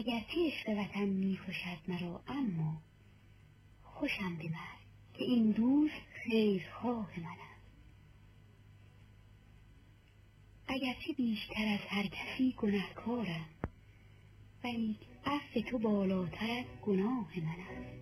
اگرچه عشق وطن می‌کشد مرا، اما خوشم ببر که این دوست خیرخواه من است. اگرچه بیشتر از هر کسی گنهکارم، ولی عفو تو بالاتر از گناه من است.